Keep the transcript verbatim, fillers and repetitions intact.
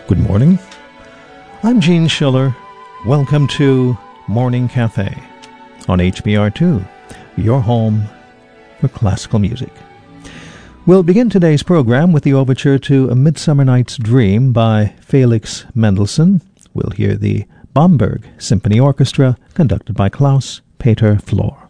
Good morning. I'm Gene Schiller. Welcome to Morning Cafe on H B R two, your home for classical music. We'll begin today's program with the overture to A Midsummer Night's Dream by Felix Mendelssohn. We'll hear the Bamberg Symphony Orchestra conducted by Klaus Peter Flor.